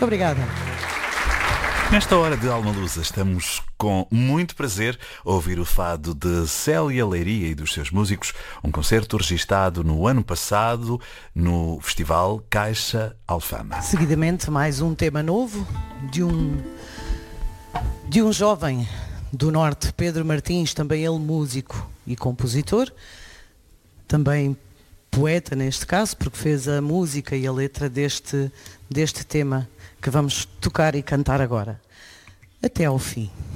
Muito obrigada. Nesta hora de Alma Lusa estamos com muito prazer a ouvir o fado de Célia Leiria e dos seus músicos, um concerto registado no ano passado no Festival Caixa Alfama. Seguidamente mais um tema novo de um jovem do Norte, Pedro Martins, também ele músico e compositor, também poeta neste caso, porque fez a música e a letra deste tema que vamos tocar e cantar agora. Até ao fim.